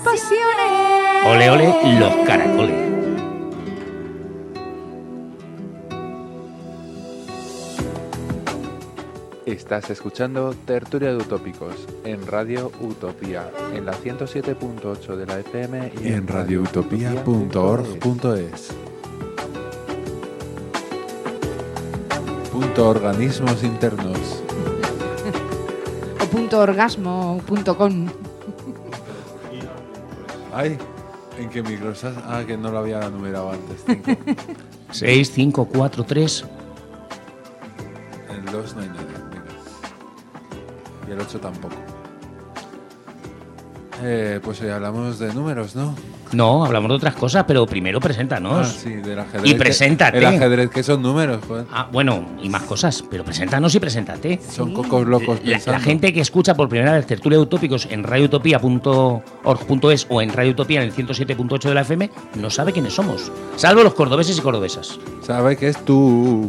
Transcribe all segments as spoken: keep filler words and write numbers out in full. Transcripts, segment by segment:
pasiones. Ole, ole, los caracoles. Estás escuchando Tertulia de Utópicos en Radio Utopía, en la ciento siete punto ocho de la F M y, y en radio utopía punto org punto es. Punto organismos internos. O punto orgasmo, punto com. Ay, ¿en qué micro estás? Ah, que no lo había numerado antes. Cinco. seis, cinco, cuatro, tres. En el dos no hay nadie. Y el ocho tampoco. Eh, pues hoy hablamos de números, ¿no? No, hablamos de otras cosas, pero primero preséntanos. Ah, sí, del ajedrez. Y preséntate. El ajedrez, que son números, joder. Ah, bueno, y más cosas, pero preséntanos y preséntate. Son cocos locos La, pensando. la gente que escucha por primera vez Tertulia de Utópicos en radio utopía punto org punto es o en Radio Utopía en el ciento siete punto ocho de la F M no sabe quiénes somos, salvo los cordobeses y cordobesas. Sabe que es tú.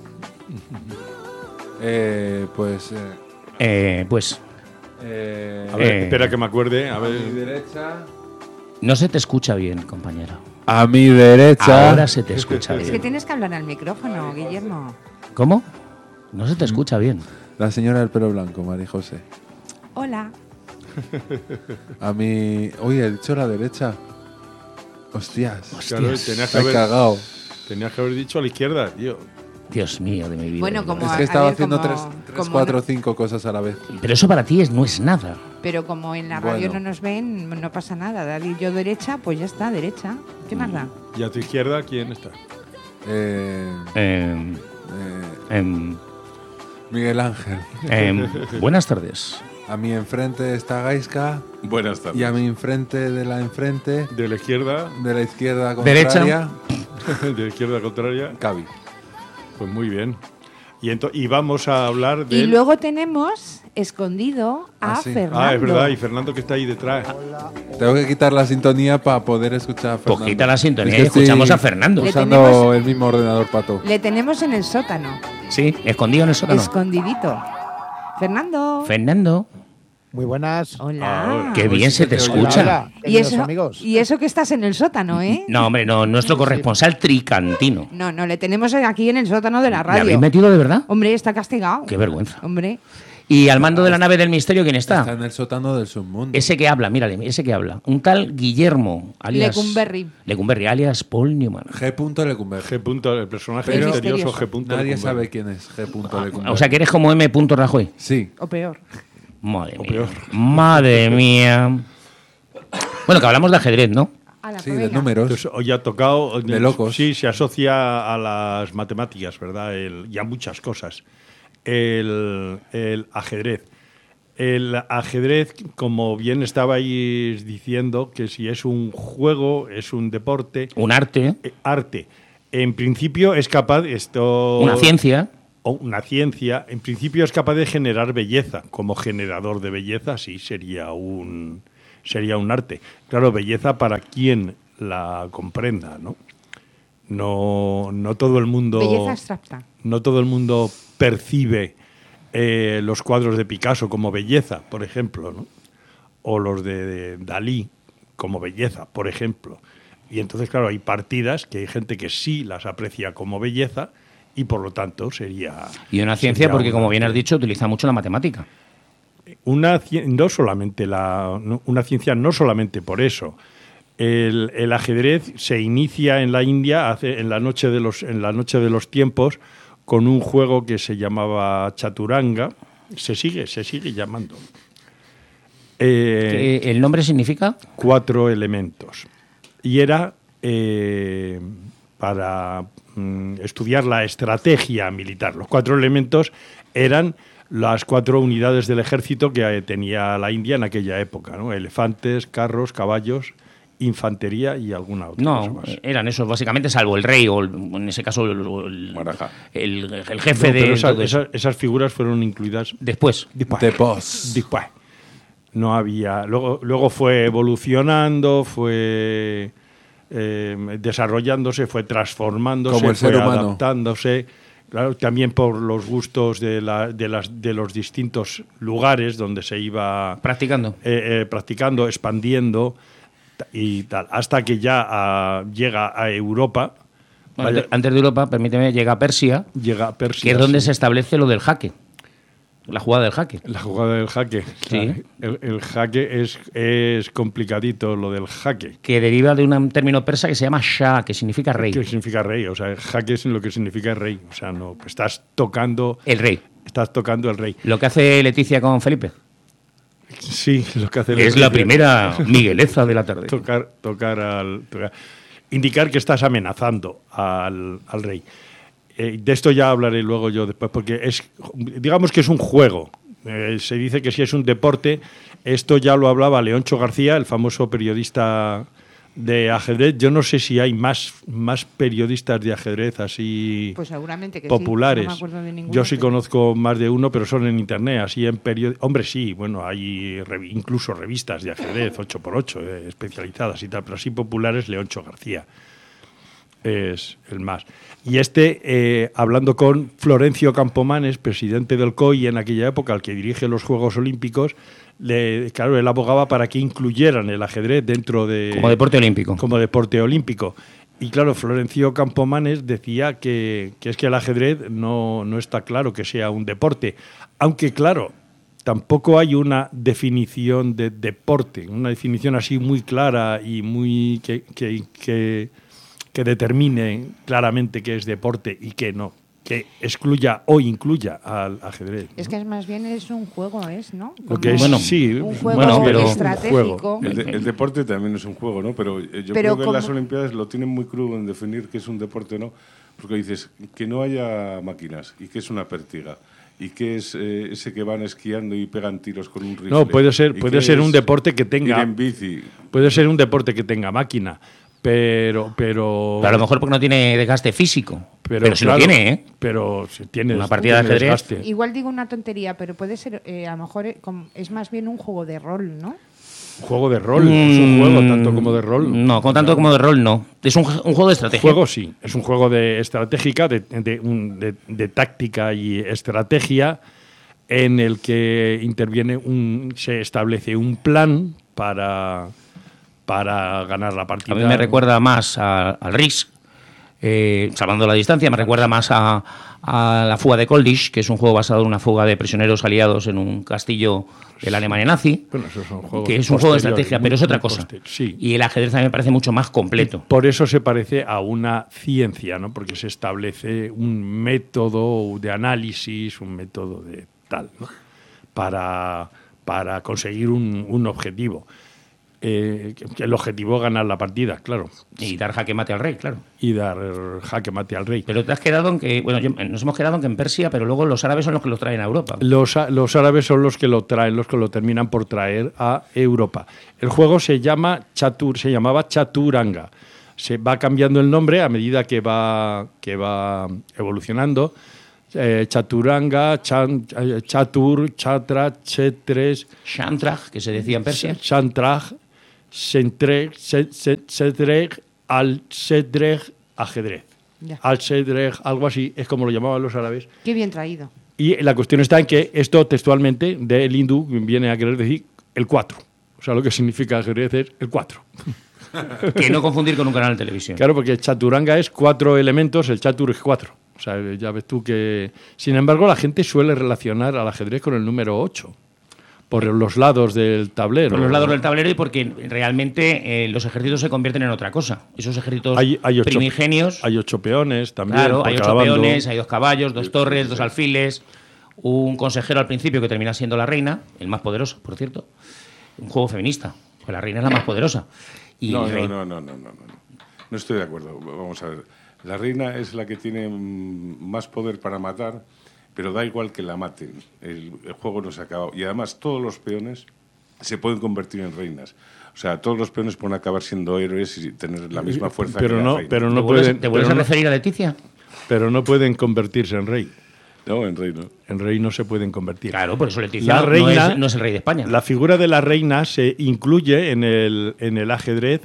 eh, pues... Eh, Eh, pues, eh, A ver, Eh. espera que me acuerde. A a mi ver. derecha... no se te escucha bien, compañera. A mi derecha... Ahora se te escucha Es que bien. tienes que hablar al micrófono, Guillermo. ¿Cómo? No se te escucha bien. La señora del pelo blanco, María José. Hola. A mi... Oye, he dicho la derecha. Hostias. Claro, tenías que, Me he haber, cagado. tenías que haber dicho a la izquierda, tío. Dios mío de mi vida. Bueno, de como verdad. Es que a estaba ver, haciendo como- tres, tres como cuatro, no- cinco cosas a la vez. Pero eso para ti es, no es nada. Pero como en la radio Bueno. no nos ven, no pasa nada. David, yo derecha, pues ya está, derecha. ¿Qué más da? Y a tu izquierda, ¿quién está? Eh, Eh, eh, em, Miguel Ángel. em, buenas tardes. A mi enfrente está Gaisca. Buenas tardes. Y a mi enfrente de la enfrente, De la izquierda, de la izquierda Derecha. contraria, de la izquierda contraria. Cavi. Pues muy bien. Y, ento- y vamos a hablar de. Y luego tenemos escondido a Ah, sí. Fernando. Ah, es verdad. Y Fernando que está ahí detrás. Tengo que quitar la sintonía para poder escuchar a Fernando. Pues quita la sintonía Es que y escuchamos estoy a Fernando. Le Usando tenemos- el mismo ordenador pato. Le tenemos en el sótano, Sí, escondido en el sótano. escondidito. Fernando. Fernando, Muy buenas. Hola. qué bien se te Hola, escucha. Hola, Y queridos eso, amigos. y eso que estás en el sótano, ¿eh? No, hombre, no, nuestro corresponsal tricantino. No, no, le tenemos aquí en el sótano de la ¿Le radio. habéis metido de verdad? Hombre, está castigado. Qué vergüenza. Hombre, Y al mando de la nave del misterio, ¿quién Está está? en el sótano del submundo. Ese que habla, mírale, ese que habla. Un tal Guillermo, alias... Lecumberri. Lecumberri, alias Paul Newman. G. Lecumber. G. Punto, el personaje Pero- misterioso misterioso. G. Punto Nadie Lecumberri. sabe quién es G. Lecumber. O sea, que eres como M. Rajoy. Sí. o peor. Madre O mía. peor. Madre mía. Bueno, que hablamos de ajedrez, ¿no? Ala, Sí, pues de venga. números. Entonces, hoy ha tocado. De locos. Sí, se asocia a las matemáticas, ¿verdad? El- y a muchas cosas. El, el ajedrez. El ajedrez, como bien estabais diciendo, que si es un juego, es un deporte, Un arte, eh, arte. En principio es capaz, esto... una ciencia. O una ciencia, en principio es capaz de generar belleza. Como generador de belleza, sí, sería un, sería un arte. Claro, belleza para quien la comprenda, ¿no? No, no todo el mundo... Belleza abstracta. No todo el mundo percibe eh, los cuadros de Picasso como belleza, por ejemplo, ¿no? O los de, de Dalí como belleza, por ejemplo. Y entonces, claro, hay partidas que hay gente que sí las aprecia como belleza y, por lo tanto, sería... Y una ciencia sería porque, un como bien has arte. dicho, utiliza mucho la matemática. Una, ci- no solamente la, no- una ciencia no solamente por eso. El, el ajedrez se inicia en la India hace, en la noche de los en la noche de los tiempos con un juego que se llamaba Chaturanga. Se sigue se sigue llamando. Eh, ¿Qué- ¿El nombre significa? cuatro elementos y era eh, para mm, estudiar la estrategia militar. Los cuatro elementos eran las cuatro unidades del ejército que eh, tenía la India en aquella época, ¿no? Elefantes, carros, caballos, infantería y alguna otra cosa No, más. eh, eran esos, básicamente, salvo el rey o, el- en ese caso, el, el, el- el jefe No, de... pero esas, todo eso. esas- esas figuras fueron incluidas Después. después. The Boss. Después. No había. Luego, luego fue evolucionando, fue eh, desarrollándose, fue transformándose, Como el fue ser humano. adaptándose. Claro, también por los gustos de, la, de, las, de los distintos lugares donde se iba Practicando. eh, eh, practicando, expandiendo. y tal, hasta que ya a, llega a Europa. Bueno, Vaya, antes de Europa, permíteme, llega a Persia, llega a Persia, que es donde sí. se establece lo del jaque, la jugada del jaque. La jugada del jaque. Sí. El, el jaque es, es complicadito, lo del jaque. Que deriva de un término persa que se llama shah, que significa rey. ¿Qué significa rey? O sea, el jaque es lo que significa rey. O sea, no, estás tocando... El rey. Estás tocando el rey. Lo que hace Leticia con Felipe. Sí, lo que hace Es Leticia. la primera migueleza de la tarde. Tocar, tocar al... Tocar. Indicar que estás amenazando al, al rey. Eh, de esto ya hablaré luego yo después, porque es, digamos que es un juego. Eh, se dice que si es un deporte, esto ya lo hablaba Leoncho García, el famoso periodista de ajedrez. Yo no sé si hay más, más periodistas de ajedrez así Pues seguramente que populares. sí. No me acuerdo de ninguno, Yo sí pero- conozco más de uno, pero son en internet, así en periódicos. Hombre, sí, bueno, hay revi- incluso revistas de ajedrez ocho por ocho, eh, especializadas y tal, pero así populares, Leoncho García es el más. Y este, eh, hablando con Florencio Campomanes, presidente del C O I en aquella época, al que dirige los Juegos Olímpicos, le, claro, él abogaba para que incluyeran el ajedrez dentro de... Como deporte olímpico. Como deporte olímpico. Y claro, Florencio Campomanes decía que, que es que el ajedrez no, no está claro que sea un deporte. Aunque claro, tampoco hay una definición de deporte, una definición así muy clara y muy que, que, que, que determine claramente qué es deporte y qué no, que excluya o incluya al ajedrez. Es que es más bien es un juego, ¿es, no? Lo que es, Bueno, sí, un juego bueno, pero- estratégico. El, de- el deporte también es un juego, ¿no? Pero eh, yo Pero creo que en las como- Olimpiadas lo tienen muy crudo en definir qué es un deporte o no, porque dices que no haya máquinas y qué es una pértiga y qué es eh, ese que van esquiando y pegan tiros con un rifle. No, puede ser, y puede qué ser es un deporte que ir tenga, en bici. puede ser un deporte que tenga máquina, pero, pero, Pero a lo mejor porque no tiene desgaste físico. Pero, si claro, lo tiene, ¿eh? Pero si tiene Una partida de tiene ajedrez. desgaste. Igual digo una tontería, pero puede ser, eh, a lo mejor eh, como- es más bien un juego de rol, ¿no? Un juego de rol, es un Mm, juego tanto como de rol. No, como tanto como de rol, no. Es un, un juego de estrategia. Juego sí, es un juego de estratégica, de, de, un- de- de táctica y estrategia, en el que interviene un, se establece un plan para, para ganar la partida. A mí me recuerda más a- al Risk, eh, salvando la distancia, me recuerda más a, a la fuga de Koldisch, que es un juego basado en una fuga de prisioneros aliados en un castillo de la Alemania nazi, Bueno, esos son juegos que es un juego de posteriores, estrategia, muy- pero es otra muy cosa. poster- sí. Y el ajedrez a mí me parece mucho más completo. Por eso se parece a una ciencia, ¿no? Porque se establece un método de análisis, un método de tal, ¿no? Para, para conseguir un, un objetivo. Eh, que- que el objetivo es ganar la partida, claro, Y dar jaque mate al rey, claro. y dar jaque mate al rey. Pero te has quedado en que, bueno, yo- nos hemos quedado en que en Persia, pero luego los árabes son los que los traen a Europa. Los, á- los árabes son los que lo traen, los que lo terminan por traer a Europa. El juego se llama Chatur, se llamaba Chaturanga. Se va cambiando el nombre a medida que va, que va evolucionando. Eh, Chaturanga, Chan- eh, Chatur, Chatra, Chetres, Shantraj, que se decía en Persia. Chantraj, Sentreg, Se- Se- Sedreg, Al-Sedreg, ajedrez. Ya. Al-Sedreg, algo así, es como lo llamaban los árabes. Qué bien traído. Y la cuestión está en que esto textualmente del hindú viene a querer decir el cuatro. O sea, lo que significa ajedrez es el cuatro. Que no confundir con un canal de televisión. Claro, porque chaturanga es cuatro elementos, el chatur es cuatro. O sea, ya ves tú que... Sin embargo, la gente suele relacionar al ajedrez con el número ocho, por los lados del tablero. Por los lados del tablero y porque realmente eh, los ejércitos se convierten en otra cosa. Esos ejércitos Hay, hay ocho, primigenios. hay ocho peones también. Claro, por hay cada ocho bando. peones, hay dos caballos, dos torres, dos alfiles, un consejero al principio que termina siendo la reina, el más poderoso, por cierto. Un juego feminista, porque la reina es la más poderosa. Y No, el rey- no, no, no, no, no, no. No estoy de acuerdo. Vamos a ver. La reina es la que tiene mm, más poder para matar, pero da igual que la maten. El, el juego no se ha acabado. Y además todos los peones se pueden convertir en reinas. O sea, todos los peones pueden acabar siendo héroes y tener la misma fuerza pero que no, la reina. pero ¿Te no vuelves, pueden, ¿te vuelves pero a no- referir a Leticia? pero no pueden convertirse en rey. No, en reino. En rey no se pueden convertir. Claro, por eso Leticia La no, reina- no es, no es el rey de España. La figura de la reina se incluye en el, en el ajedrez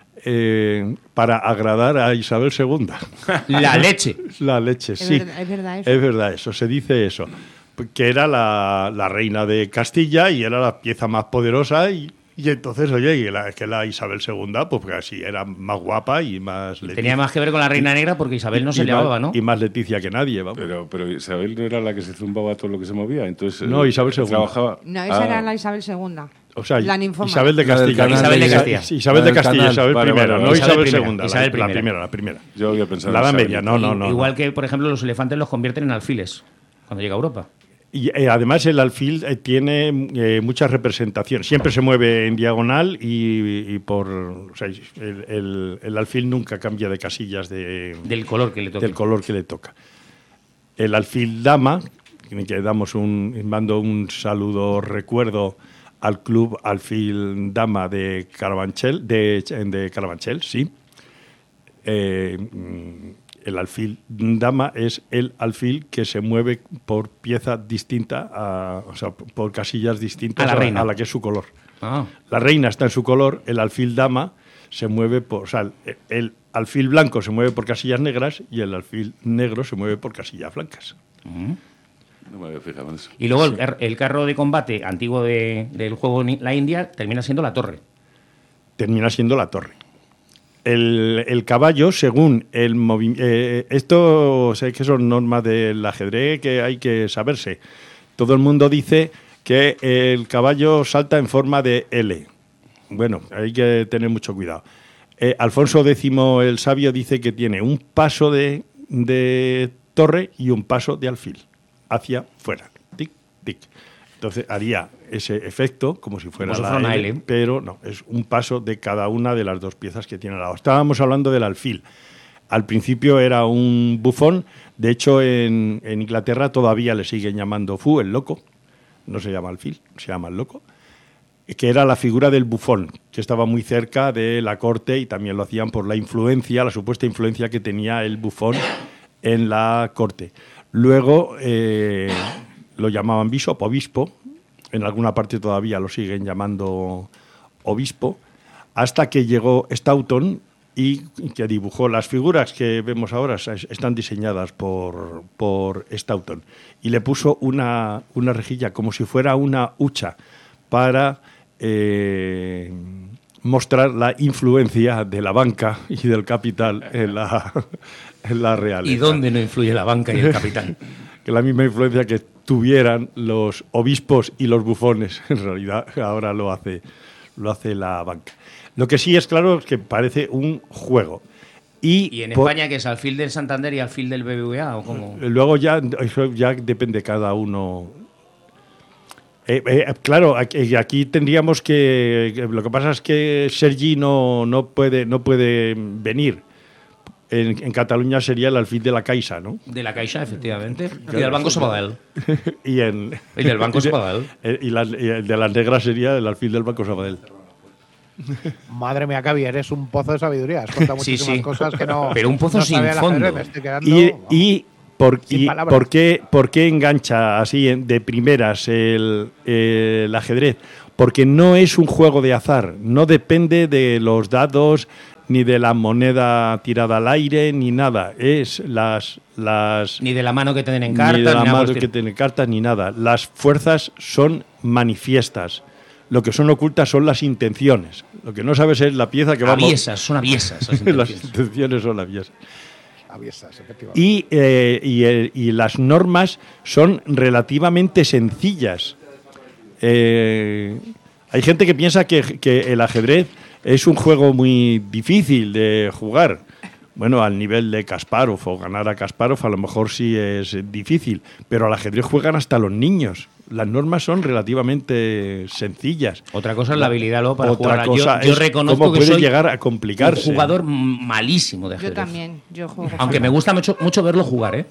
eh, para agradar a Isabel segunda. La leche. La leche, Es sí. verdad- es verdad eso. Es verdad eso, se dice eso. Que era la, la reina de Castilla y era la pieza más poderosa y, Y entonces, oye, y la, que la Isabel segunda, pues así era más guapa y más... Y tenía más que ver con la Reina Negra porque Isabel no se y llamaba, más, ¿no? Y más Leticia que nadie, vamos. Pero, pero Isabel no era la que se zumbaba todo lo que se movía, entonces... No, eh, Isabel segunda. Trabajaba... No, esa Ah, era la Isabel segunda. O sea, la ninfómana. Isabel de La del Castilla. canal Isabel de Castilla. Isabel de La del Castilla, canal. Isabel Vale, primera, vale, no vale. Isabel, Isabel primera, segunda, la- Isabel la, primera. primera, la primera. Yo había pensado La en Edad Isabel. Media, no, no, no. Igual no. que, por ejemplo, los elefantes los convierten en alfiles cuando llega a Europa. Y eh, además el alfil eh, tiene eh, muchas representaciones. Siempre se mueve en diagonal y, y por... O sea, el, el- el alfil nunca cambia de casillas de, Del color que le toque. del color que le toca. El alfil dama, que damos un, mando un saludo recuerdo al club alfil dama de Carabanchel, de, de Carabanchel, sí. Eh, mm, el alfil dama es el alfil que se mueve por pieza distinta, a, o sea, por casillas distintas A la reina. a la que es su color. Ah, La reina está en su color, el alfil dama se mueve por... O sea, el, el alfil blanco se mueve por casillas negras y el alfil negro se mueve por casillas blancas. No me había fijado en eso. y luego el, car- el carro de combate antiguo de- del juego ni- La India termina siendo la torre. Termina siendo la torre. El, el caballo, según el movimiento... Eh, esto sé que son normas del ajedrez que hay que saberse. Todo el mundo dice que el caballo salta en forma de L. Bueno, hay que tener mucho cuidado. Eh, Alfonso X el Sabio dice que tiene un paso de, de torre y un paso de alfil hacia fuera. Tic, tic. Entonces haría ese efecto como si fuera Como si la fuera una L, L. pero no, es un paso de cada una de las dos piezas que tiene al lado. Estábamos hablando del alfil. Al principio era un bufón, de hecho en, en Inglaterra todavía le siguen llamando Fu, el loco, no se llama alfil, se llama el loco, que era la figura del bufón, que estaba muy cerca de la corte y también lo hacían por la influencia, la supuesta influencia que tenía el bufón en la corte. Luego eh, lo llamaban bishop, obispo, en alguna parte todavía lo siguen llamando obispo, hasta que llegó Stoughton y que dibujó las figuras que vemos ahora, están diseñadas por, por Stoughton, y le puso una, una rejilla como si fuera una hucha para eh, mostrar la influencia de la banca y del capital en la, en la realeza. ¿Y dónde no influye la banca y el capital? Que la misma influencia que tuvieran los obispos y los bufones, en realidad ahora lo hace, lo hace la banca. Lo que sí es claro es que parece un juego. Y, ¿Y en por- España que es alfil del Santander y alfil del B B V A o cómo? luego ya, eso ya depende cada uno. Eh, eh, claro, aquí, aquí tendríamos que, que- lo que pasa es que Sergi no, no puede no puede venir. En, en Cataluña sería el alfil de la Caixa, ¿no? De la Caixa, efectivamente. Y del Banco Sabadell. y en Y del Banco Sabadell. Eh, y, la- y el de las negras sería el alfil del Banco Sabadell. Madre mía, Cavi, eres un pozo de sabiduría. Has contado Sí, muchísimas sí. cosas que no. Pero un pozo no sin sabía el ajedrez, fondo. me estoy quedando, Y, vamos. y por, Sin y palabras. ¿por, qué, por qué engancha así en- de primeras el, el ajedrez? Porque no es un juego de azar, no depende de los dados, ni de la moneda tirada al aire, ni nada. Es las... las Ni de la mano que te den en cartas, ni de la ni nada mano por el que estilo. tiene cartas, ni nada. Las fuerzas son manifiestas. Lo que son ocultas son las intenciones. Lo que no sabes es la pieza que vamos... Aviesas, son aviesas. las las intenciones. intenciones son aviesas. Aviesas, efectivamente. Y, eh, y, eh, y las normas son relativamente sencillas. Eh, hay gente que piensa que, que el ajedrez es un juego muy difícil de jugar. Bueno, al nivel de Kasparov o ganar a Kasparov a lo mejor sí es difícil, pero al ajedrez juegan hasta los niños. Las normas son relativamente sencillas. Otra cosa es la habilidad luego para Otra jugar. cosa yo, yo es reconozco cómo que puede soy llegar a complicarse. un jugador m- malísimo de Yo ajedrez. también, yo juego. Aunque me gusta mucho, mucho verlo jugar, ¿eh?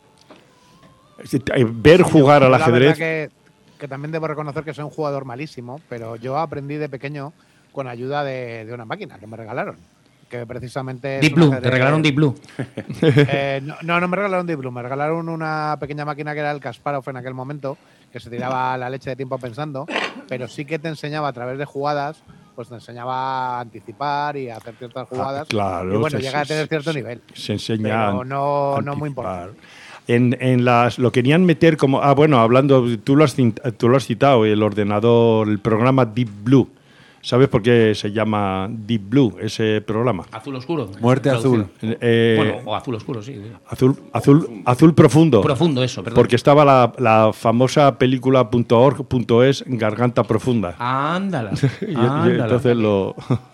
Eh, Ver jugar al Yo la verdad ajedrez. que, que también debo reconocer que soy un jugador malísimo, pero yo aprendí de pequeño con ayuda de, de una máquina que me regalaron. Que precisamente. es Deep un Blue, ajedrez- te regalaron Deep Blue. Eh, no, no, no me regalaron Deep Blue, me regalaron una pequeña máquina que era el Kasparov en aquel momento, que se tiraba la leche de tiempo pensando, pero sí que te enseñaba a través de jugadas, pues te enseñaba a anticipar y a hacer ciertas jugadas. Ah, claro, y bueno, se- llega a se- tener cierto se- nivel. Se enseña. Pero no, a no muy anticipar. importante. En, en las lo querían meter como ah bueno hablando tú lo has cin- tú lo has citado el ordenador el programa Deep Blue ¿Sabes por qué se llama Deep Blue ese programa? Azul oscuro. Muerte azul. Eh, Bueno, o azul oscuro, sí. azul, azul, azul profundo. Profundo, eso, perdón. Porque estaba la, la famosa película punto org punto es Garganta Profunda. Ándala. Y- y ándala. entonces lo,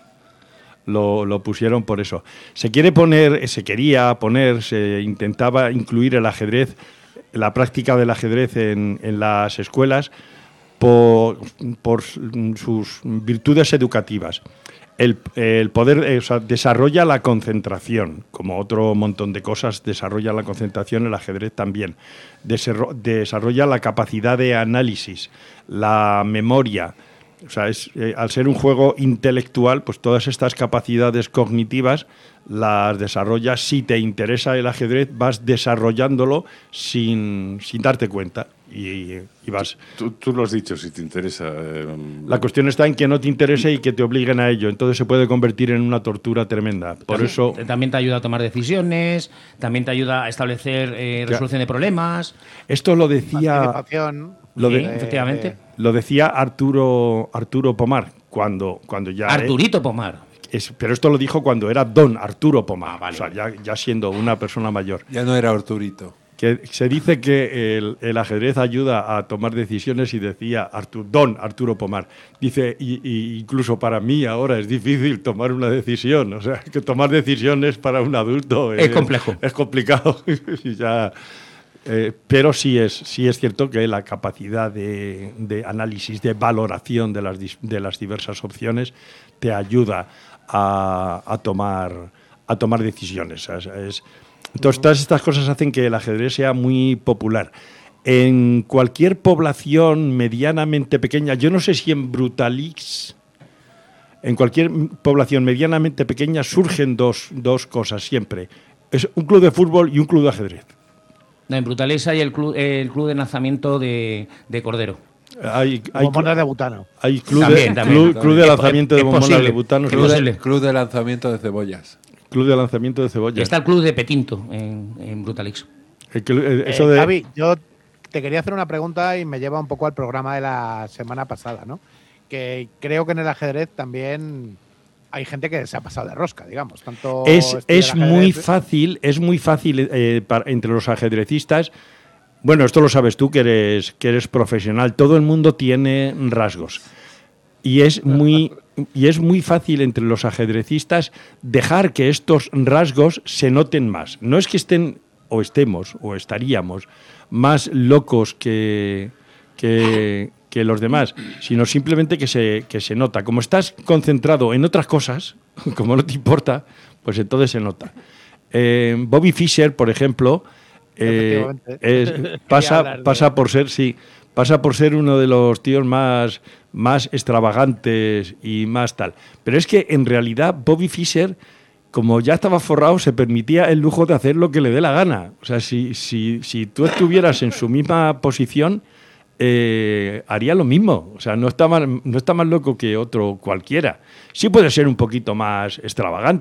lo, lo pusieron por eso. Se quiere poner, se quería poner, se intentaba incluir el ajedrez, la práctica del ajedrez en, en las escuelas por, por sus virtudes educativas. El, el poder, eh, o sea, desarrolla la concentración, como otro montón de cosas, desarrolla la concentración, el ajedrez también. Deserro- desarrolla la capacidad de análisis, la memoria. O sea, es, eh, al ser un juego intelectual, pues todas estas capacidades cognitivas las desarrollas. Si te interesa el ajedrez, vas desarrollándolo sin, sin darte cuenta. Y, y vas. Tú, tú lo has dicho, si te interesa. eh, La cuestión está en que no te interese y que te obliguen a ello. Entonces se puede convertir en una tortura tremenda. Por También- eso. También te ayuda a tomar decisiones, también te ayuda a establecer eh, resolución de problemas. Esto lo decía. Participación. Lo de- Sí, efectivamente. Lo decía Arturo, Arturo Pomar, cuando, cuando ya... Arturito Pomar. es- pero esto lo dijo cuando era don Arturo Pomar, Ah, vale. o sea, ya, ya siendo una persona mayor. Ya no era Arturito. Que se dice que el, el ajedrez ayuda a tomar decisiones y decía Artu- don Arturo Pomar. Dice, y, y incluso para mí ahora es difícil tomar una decisión. O sea, que tomar decisiones para un adulto Es complejo. Es complicado. Y ya... Eh, pero sí es, sí es cierto que la capacidad de, de análisis, de valoración de las, dis- de las diversas opciones te ayuda a, a tomar, a tomar decisiones. Es- es- entonces, todas estas cosas hacen que el ajedrez sea muy popular. En cualquier población medianamente pequeña, yo no sé si en Brutalix, en cualquier población medianamente pequeña surgen dos, dos cosas siempre. Es un club de fútbol y un club de ajedrez. No, en Brutales hay el club, el club de lanzamiento de, de Cordero. Hay, hay, Bombonas de butano. hay club, También, de, también. club, club de Es- lanzamiento es de bombonas posible. de butano, Club posible. de, club de lanzamiento de cebollas. club de lanzamiento de cebolla. Está el club de Petinto en, en Brutalix. El clu- eh, Eh, eso de, Javi, yo te quería hacer una pregunta y me lleva un poco al programa de la semana pasada, ¿no? Que creo que en el ajedrez también hay gente que se ha pasado de rosca, digamos. Tanto es, estudiar es muy ajedrez- fácil, es muy fácil eh, para- entre los ajedrecistas. Bueno, esto lo sabes tú que eres, que eres profesional. Todo el mundo tiene rasgos. Y es muy, y es muy fácil entre los ajedrecistas dejar que estos rasgos se noten más. No es que estén, o estemos, o estaríamos, más locos que, que, que los demás, sino simplemente que se, que se nota. Como estás concentrado en otras cosas, como no te importa, pues entonces se nota. Eh, Bobby Fischer, por ejemplo, eh, Efectivamente. es- Quería pasa, hablar de- pasa por ser, sí, pasa por ser uno de los tíos más, más extravagantes y más tal. Pero es que en realidad Bobby Fischer, como ya estaba forrado, se permitía el lujo de hacer lo que le dé la gana. O sea, si, si, si tú estuvieras en su misma posición, eh, haría lo mismo. O sea, no está, más, no está más loco que otro cualquiera. Sí puede ser un poquito más extravagante.